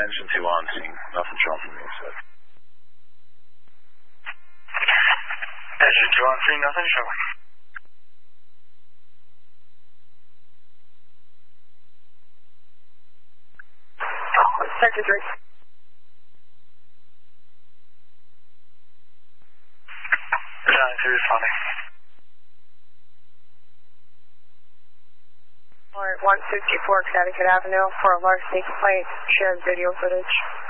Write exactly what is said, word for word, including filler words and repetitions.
engine two on, seeing nothing showing from the inside. Engine two on, seeing nothing showing. Sector three. nine two responding. Alright, one fifty-four Connecticut Avenue for a large sneak complaint, shared video footage.